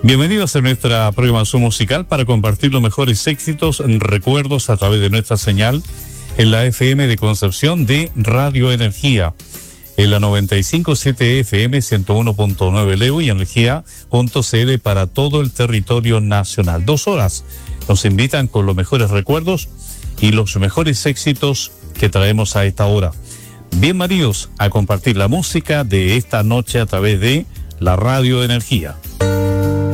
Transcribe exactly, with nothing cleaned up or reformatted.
Bienvenidos a nuestra programación musical para compartir los mejores éxitos, recuerdos a través de nuestra señal en la F M de Concepción de Radio Energía, en la noventa y cinco punto siete F M, ciento uno punto nueve Leo y energía punto c l para todo el territorio nacional. Dos horas nos invitan con los mejores recuerdos y los mejores éxitos que traemos a esta hora. Bienvenidos a compartir la música de esta noche a través de la Radio Energía.